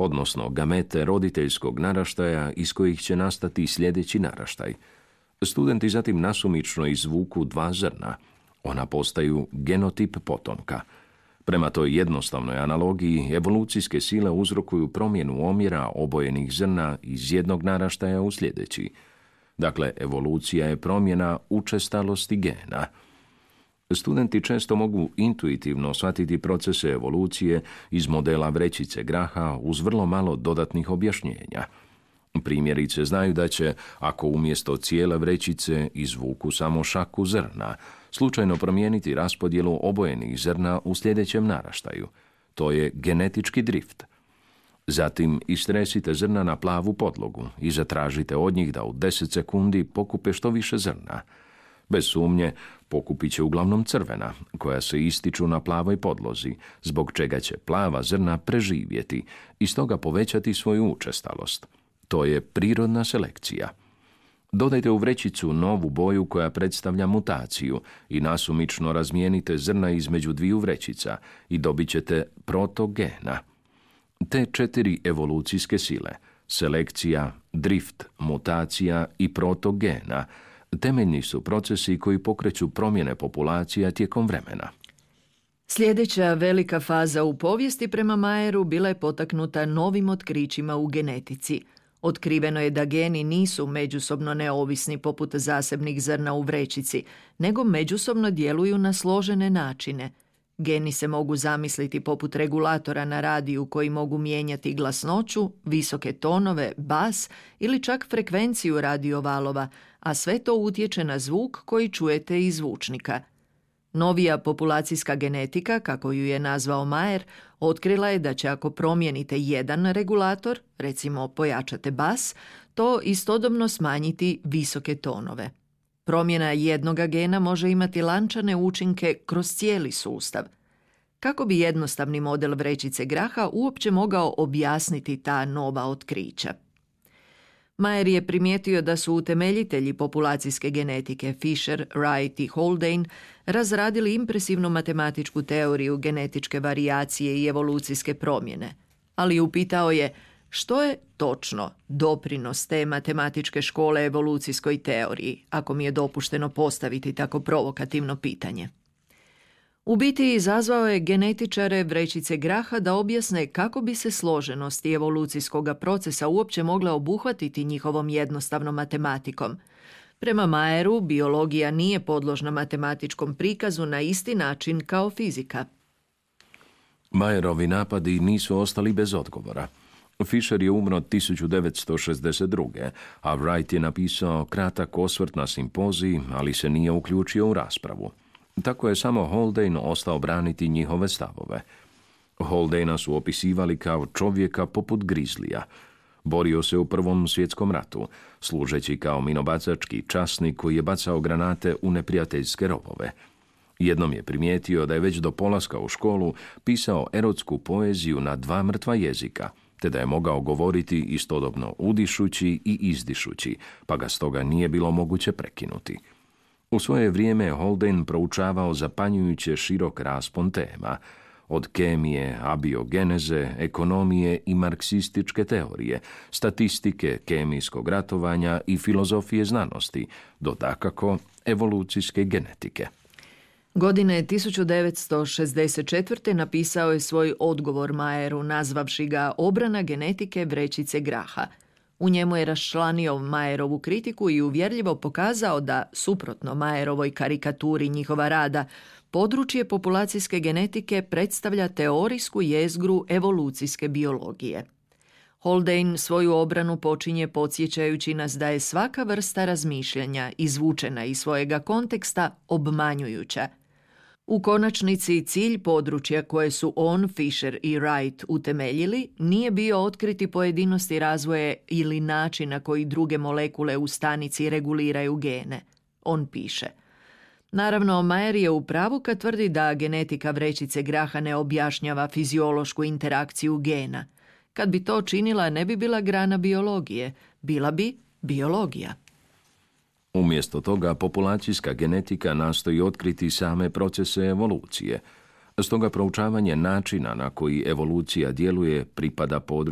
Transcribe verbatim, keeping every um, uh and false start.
odnosno gamete roditeljskog naraštaja iz kojih će nastati sljedeći naraštaj. Studenti zatim nasumično izvuku dva zrna. Ona postaju genotip potomka. Prema toj jednostavnoj analogiji, evolucijske sile uzrokuju promjenu omjera obojenih zrna iz jednog naraštaja u sljedeći. Dakle, evolucija je promjena učestalosti gena. Studenti često mogu intuitivno shvatiti procese evolucije iz modela vrećice graha uz vrlo malo dodatnih objašnjenja. Primjerice znaju da će, ako umjesto cijele vrećice izvuku samo šaku zrna, slučajno promijeniti raspodjelu obojenih zrna u sljedećem naraštaju. To je genetički drift. Zatim istresite zrna na plavu podlogu i zatražite od njih da u deset sekundi pokupe što više zrna. Bez sumnje, pokupit će uglavnom crvena, koja se ističu na plavoj podlozi, zbog čega će plava zrna preživjeti i stoga povećati svoju učestalost. To je prirodna selekcija. Dodajte u vrećicu novu boju koja predstavlja mutaciju i nasumično razmijenite zrna između dviju vrećica i dobit ćete protogena. Te četiri evolucijske sile, selekcija, drift, mutacija i protogena, temeljni su procesi koji pokreću promjene populacija tijekom vremena. Sljedeća velika faza u povijesti prema Mayeru bila je potaknuta novim otkrićima u genetici. Otkriveno je da geni nisu međusobno neovisni poput zasebnih zrna u vrećici, nego međusobno djeluju na složene načine. Geni se mogu zamisliti poput regulatora na radiju koji mogu mijenjati glasnoću, visoke tonove, bas ili čak frekvenciju radiovalova, a sve to utječe na zvuk koji čujete iz zvučnika. Novija populacijska genetika, kako ju je nazvao Mayer, otkrila je da će ako promijenite jedan regulator, recimo pojačate bas, to istodobno smanjiti visoke tonove. Promjena jednoga gena može imati lančane učinke kroz cijeli sustav. Kako bi jednostavni model vrećice graha uopće mogao objasniti ta nova otkrića? Mayer je primijetio da su utemeljitelji populacijske genetike Fisher, Wright i Haldane razradili impresivnu matematičku teoriju genetičke varijacije i evolucijske promjene, ali upitao je što je točno doprinos te matematičke škole evolucijskoj teoriji, ako mi je dopušteno postaviti tako provokativno pitanje. U biti izazvao je genetičare vrećice graha da objasne kako bi se složenost i evolucijskog procesa uopće mogla obuhvatiti njihovom jednostavnom matematikom. Prema Mayeru, biologija nije podložna matematičkom prikazu na isti način kao fizika. Mayerovi napadi nisu ostali bez odgovora. Fisher je umro tisuću devetsto šezdeset druge, a Wright je napisao kratak osvrt na simpoziji, ali se nije uključio u raspravu. Tako je samo Haldane ostao braniti njihove stavove. Haldana su opisivali kao čovjeka poput grizlija. Borio se u Prvom svjetskom ratu, služeći kao minobacački časnik koji je bacao granate u neprijateljske rovove. Jednom je primijetio da je već do polaska u školu pisao erotsku poeziju na dva mrtva jezika, te da je mogao govoriti istodobno udišući i izdišući, pa ga stoga nije bilo moguće prekinuti. U svoje vrijeme Haldane proučavao zapanjujuće širok raspon tema, od kemije, abiogeneze, ekonomije i marksističke teorije, statistike, kemijskog ratovanja i filozofije znanosti, do dakako evolucijske genetike. Godine tisuću devetsto šezdeset četvrte napisao je svoj odgovor Mayeru, nazvavši ga Obrana genetike vrećice graha. U njemu je raščlanio Mayerovu kritiku i uvjerljivo pokazao da, suprotno Mayerovoj karikaturi njihova rada, područje populacijske genetike predstavlja teorijsku jezgru evolucijske biologije. Haldane svoju obranu počinje podsjećajući nas da je svaka vrsta razmišljanja izvučena iz svojega konteksta obmanjujuća. U konačnici cilj područja koje su on, Fisher i Wright utemeljili nije bio otkriti pojedinosti razvoja ili način na koji druge molekule u stanici reguliraju gene. On piše: naravno, Mayer je u pravu kad tvrdi da genetika vrećice graha ne objašnjava fiziološku interakciju gena. Kad bi to činila, ne bi bila grana biologije, bila bi biologija. Umjesto toga, populacijska genetika nastoji otkriti same procese evolucije. Stoga proučavanje načina na koji evolucija djeluje pripada području